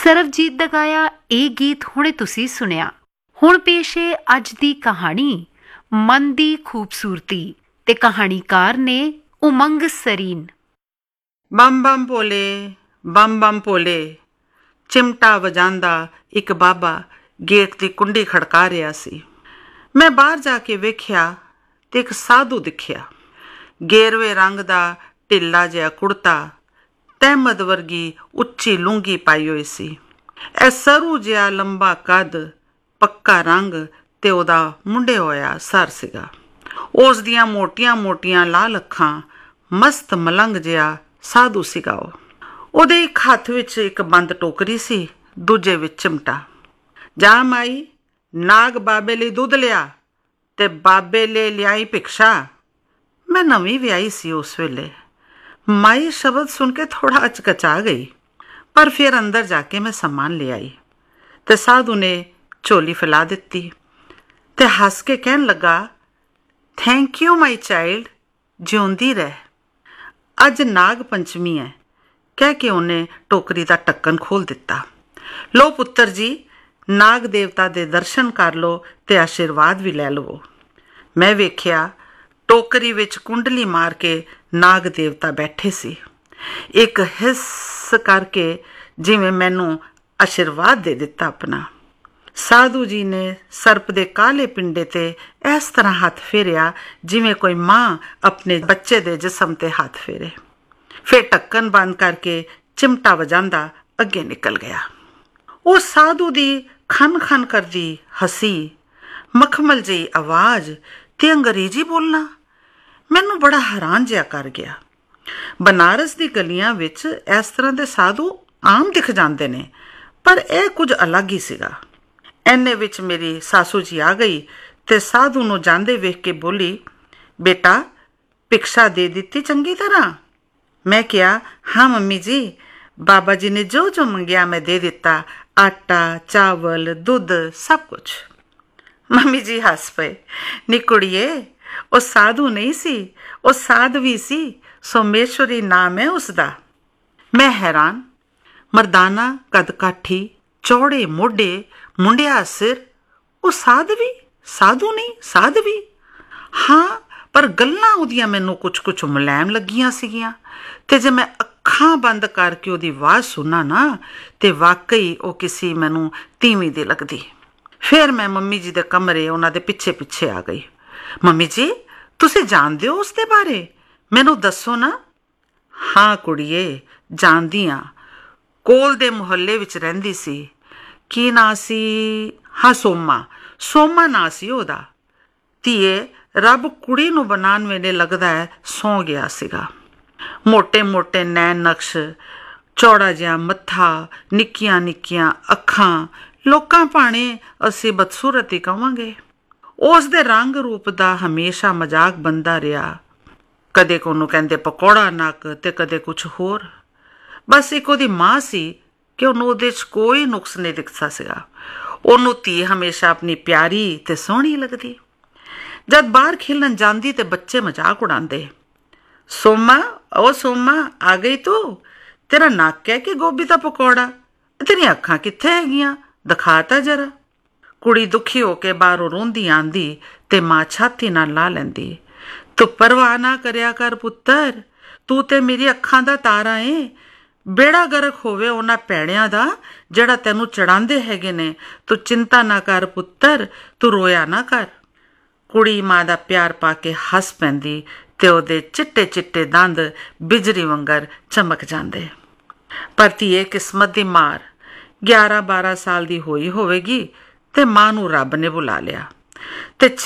ਸਰਬਜੀਤ ਦਾ ਗਾਇਆ ਇਹ ਗੀਤ ਹੁਣੇ ਤੁਸੀਂ ਸੁਣਿਆ। ਹੁਣ ਪੇਸ਼ ਹੈ ਅੱਜ ਦੀ ਕਹਾਣੀ ਮਨ ਦੀ ਖੂਬਸੂਰਤੀ ਤੇ ਕਹਾਣੀਕਾਰ ਨੇ ਉਮੰਗ ਸਰੀਨ। ਬੰਮ ਬੰਮ ਭੋਲੇ ਚਿਮਟਾ ਵਜਾਂਦਾ ਇੱਕ ਬਾਬਾ ਗੇਟ ਦੀ ਕੁੰਡੀ ਖੜਕਾ ਰਿਹਾ ਸੀ। ਮੈਂ ਬਾਹਰ ਜਾ ਕੇ ਵੇਖਿਆ ਤੇ ਇੱਕ ਸਾਧੂ ਦਿਖਿਆ। ਗੇਰਵੇ ਰੰਗ ਦਾ ਢਿੱਲਾ ਜਿਹਾ ਕੁੜਤਾ, ਤਹਿਮਦ ਵਰਗੀ ਉੱਚੀ ਲੂੰਗੀ ਪਾਈ ਹੋਈ ਸੀ। ਇਹ ਸਰੂ ਜਿਹਾ ਲੰਬਾ ਕੱਦ, ਪੱਕਾ ਰੰਗ ਤੇ ਉਹਦਾ ਮੁੰਡੇ ਹੋਇਆ ਸਰ ਸੀਗਾ। ਉਸ ਦੀਆਂ ਮੋਟੀਆਂ ਲਾਲ ਅੱਖਾਂ, ਮਸਤ ਮਲੰਗ ਜਿਹਾ ਸਾਧੂ ਸੀਗਾ ਉਹ। ਉਹਦੇ ਇੱਕ ਹੱਥ ਵਿੱਚ ਇੱਕ ਬੰਦ ਟੋਕਰੀ ਸੀ, ਦੂਜੇ ਵਿੱਚ ਚਿਮਟਾ। ਜਾ ਮਾਈ, ਨਾਗ ਬਾਬੇ ਲਈ ਦੁੱਧ ਲਿਆ ਤੇ ਬਾਬੇ ਲਈ ਲਿਆਈ ਭਿਕਸ਼ਾ। ਮੈਂ ਨਵੀਂ ਵਿਆਹੀ ਸੀ ਉਸ ਵੇਲੇ। ਮਾਈ ਸ਼ਬਦ ਸੁਣ ਕੇ ਥੋੜਾ ਅਚਕਚਾ ਗਈ, ਪਰ ਫਿਰ ਅੰਦਰ ਜਾ ਕੇ ਮੈਂ ਸਮਾਨ ਲੈ ਆਈ ਤੇ ਸਾਧੂ ਨੇ ਝੋਲੀ ਫੈਲਾ ਦਿੱਤੀ ਤੇ ਹੱਸ ਕੇ ਕਹਿਣ ਲੱਗਾ, ਥੈਂਕ ਯੂ ਮਾਈ ਚਾਈਲਡ, ਜਿਉਂਦੀ ਰਹਿ। ਅੱਜ ਨਾਗ ਪੰਚਮੀ ਹੈ, ਕਹਿ ਕੇ ਉਹਨੇ ਟੋਕਰੀ ਦਾ ਢੱਕਣ ਖੋਲ੍ਹ ਦਿੱਤਾ। ਲੋ ਪੁੱਤਰ ਜੀ, ਨਾਗ ਦੇਵਤਾ ਦੇ ਦਰਸ਼ਨ ਕਰ ਲਓ ਤੇ ਆਸ਼ੀਰਵਾਦ ਵੀ ਲੈ ਲਵੋ। ਮੈਂ ਵੇਖਿਆ ਟੋਕਰੀ ਵਿੱਚ ਕੁੰਡਲੀ ਮਾਰ ਕੇ ਨਾਗ ਦੇਵਤਾ ਬੈਠੇ ਸੀ। ਇੱਕ ਹਿੱਸ ਕਰਕੇ ਜਿਵੇਂ ਮੈਨੂੰ ਆਸ਼ੀਰਵਾਦ ਦੇ ਦਿੱਤਾ ਆਪਣਾ। ਸਾਧੂ ਜੀ ਨੇ ਸਰਪ ਦੇ ਕਾਲੇ ਪਿੰਡੇ ਤੇ ਇਸ ਤਰ੍ਹਾਂ ਹੱਥ ਫੇਰਿਆ ਜਿਵੇਂ ਕੋਈ ਮਾਂ ਆਪਣੇ ਬੱਚੇ ਦੇ ਜਿਸਮ ਤੇ ਹੱਥ ਫੇਰੇ। ਫਿਰ ਢੱਕਣ ਬੰਦ ਕਰਕੇ ਚਿਮਟਾ ਵਜਾਂਦਾ ਅੱਗੇ ਨਿਕਲ ਗਿਆ। ਉਹ ਸਾਧੂ ਦੀ ਖਨ ਕਰਦੀ ਹੱਸੀ, ਮਖਮਲ ਜਿਹੀ ਆਵਾਜ਼ ਤੇ ਅੰਗਰੇਜ਼ੀ ਬੋਲਣਾ ਮੈਨੂੰ ਬੜਾ ਹੈਰਾਨ ਜਿਹਾ ਕਰ ਗਿਆ। ਬਨਾਰਸ ਦੀ ਗਲੀਆਂ ਵਿੱਚ ਇਸ ਤਰ੍ਹਾਂ ਦੇ ਸਾਧੂ ਆਮ ਦਿਖ ਜਾਂਦੇ ਨੇ, ਪਰ ਇਹ ਕੁਝ ਅਲੱਗ ਹੀ ਸੀਗਾ। ਇੰਨੇ ਵਿੱਚ ਮੇਰੀ ਸਾਸੂ ਜੀ ਆ ਗਈ ਤੇ ਸਾਧੂ ਨੂੰ ਜਾਂਦੇ ਵੇਖ ਕੇ ਬੋਲੀ, ਬੇਟਾ ਭਿਕਸ਼ਾ ਦੇ ਦਿੱਤੀ ਚੰਗੀ ਤਰ੍ਹਾਂ? ਮੈਂ ਕਿਹਾ, ਹਾਂ ਮੰਮੀ ਜੀ, ਬਾਬਾ ਜੀ ਨੇ ਜੋ ਮੰਗਿਆ ਮੈਂ ਦੇ ਦਿੱਤਾ, ਆਟਾ, ਚਾਵਲ, ਦੁੱਧ, ਸਭ ਕੁਝ। ਮੰਮੀ ਜੀ ਹੱਸ ਪਏ, ਨੀ ਕੁੜੀਏ, ਉਹ ਸਾਧੂ ਨਹੀਂ ਸੀ, ਉਹ ਸਾਧਵੀ ਸੀ, ਸੋਮੇਸ਼ਵਰੀ ਨਾਮ ਹੈ ਉਸਦਾ। ਮੈਂ ਹੈਰਾਨ, ਮਰਦਾਨਾ ਕੱਦ ਕਾਠੀ, ਚੌੜੇ ਮੋਢੇ, ਮੁੰਡਿਆ ਸਿਰ, ਉਹ ਸਾਧੂ ਨਹੀਂ ਸਾਧਵੀ। ਹਾਂ, ਪਰ ਗੱਲਾਂ ਉਹਦੀਆਂ ਮੈਨੂੰ ਕੁਝ ਮੁਲਾਇਮ ਲੱਗੀਆਂ ਸੀਗੀਆਂ ਤੇ ਜੇ ਮੈਂ ਅੱਖਾਂ ਬੰਦ ਕਰਕੇ ਉਹਦੀ ਆਵਾਜ਼ ਸੁਣਾ ਨਾ ਤੇ ਵਾਕਈ ਉਹ ਕਿਸੇ ਮੈਨੂੰ ਤੀਵੀਂ ਦੀ ਲੱਗਦੀ। ਫਿਰ ਮੈਂ ਮੰਮੀ ਜੀ ਦੇ ਕਮਰੇ ਉਹਨਾਂ ਦੇ ਪਿੱਛੇ ਆ ਗਈ। ਮੰਮੀ ਜੀ, ਤੁਸੀਂ ਜਾਣਦੇ ਹੋ ਉਸਦੇ ਬਾਰੇ? ਮੈਨੂੰ ਦੱਸੋ ਨਾ। ਹਾਂ ਕੁੜੀਏ, ਜਾਣਦੀ ਹਾਂ। ਕੋਲ ਦੇ ਮੁਹੱਲੇ ਵਿੱਚ ਰਹਿੰਦੀ ਸੀ। ਕੀ ਨਾਂ ਸੀ? ਹਾਂ, ਸੋਮਾ ਨਾਂ ਸੀ ਉਹਦਾ। ਧੀਏ, ਰੱਬ ਕੁੜੀ ਨੂੰ ਬਣਾਉਣ ਵੇਲੇ ਲੱਗਦਾ ਹੈ ਸੌਂ ਗਿਆ ਸੀਗਾ। ਮੋਟੇ ਨੈਣ ਨਕਸ਼, ਚੌੜਾ ਜਿਹਾ ਮੱਥਾ, ਨਿੱਕੀਆਂ ਅੱਖਾਂ, ਲੋਕਾਂ ਭਾਣੇ ਅਸੀਂ ਬਦਸੂਰਤ ਹੀ ਕਹਾਂਗੇ। ਉਸ ਦੇ ਰੰਗ ਰੂਪ ਦਾ ਹਮੇਸ਼ਾ ਮਜ਼ਾਕ ਬਣਦਾ ਰਿਹਾ। ਕਦੇ ਉਹਨੂੰ ਕਹਿੰਦੇ ਪਕੌੜਾ ਨੱਕ ਤੇ ਕਦੇ ਕੁਛ ਹੋਰ। ਬਸ ਇੱਕ ਉਹਦੀ ਮਾਂ ਸੀ ਕਿ ਉਹਨੂੰ ਉਹਦੇ 'ਚ ਕੋਈ ਨੁਕਸ ਨਹੀਂ ਦਿਖਦਾ ਸੀਗਾ। ਉਹਨੂੰ ਧੀ ਹਮੇਸ਼ਾ ਆਪਣੀ ਪਿਆਰੀ ਤੇ ਸੋਹਣੀ ਲੱਗਦੀ। ਜਦ ਬਾਹਰ ਖੇਲਣ ਜਾਂਦੀ ਤੇ ਬੱਚੇ ਮਜ਼ਾਕ ਉਡਾਉਂਦੇ, ਸੋਮਾ ਆ ਗਈ ਤੂੰ? ਤੇਰਾ ਨੱਕ ਹੈ ਕਿ ਗੋਭੀ ਦਾ ਪਕੌੜਾ? ਤੇਰੀਆਂ ਅੱਖਾਂ ਕਿੱਥੇ ਹੈਗੀਆਂ? ਦਿਖਾ ਤਾ ਜਰਾ। ਕੁੜੀ ਦੁਖੀ ਹੋ ਕੇ ਬਾਹਰੋਂ ਰੋਂਦੀ ਆਂਦੀ ਤੇ ਮਾਂ ਛਾਤੀ ਨਾਲ ਲਾ ਲੈਂਦੀ, ਤੂੰ ਪਰਵਾਹ ਨਾ ਕਰਿਆ ਕਰ ਪੁੱਤਰ, ਤੂੰ ਤੇ ਮੇਰੀ ਅੱਖਾਂ ਦਾ ਤਾਰਾ ਏ। ਬੇੜਾ ਗਰਕ ਹੋਵੇ ਉਹਨਾਂ ਪੈੜਿਆਂ ਦਾ ਜਿਹੜਾ ਤੈਨੂੰ ਚੜਾਉਂਦੇ ਹੈਗੇ ਨੇ। ਤੂੰ ਚਿੰਤਾ ਨਾ ਕਰ ਪੁੱਤਰ, ਤੂੰ ਰੋਇਆ ਨਾ ਕਰ। ਕੁੜੀ ਮਾਂ ਦਾ ਪਿਆਰ ਪਾ ਕੇ ਹੱਸ ਪੈਂਦੀ ਤੇ ਉਹਦੇ ਚਿੱਟੇ ਦੰਦ ਬਿਜਲੀ ਵਾਂਗਰ ਚਮਕ ਜਾਂਦੇ। ਪਰ ਧੀਏ, ਕਿਸਮਤ ਦੀ ਮਾਰ, 11-12 ਸਾਲ ਦੀ ਹੋਈ ਹੋਵੇਗੀ ਤੇ ਮਾਂ ਨੂੰ ਰੱਬ ਨੇ ਬੁਲਾ ਲਿਆ ਤੇ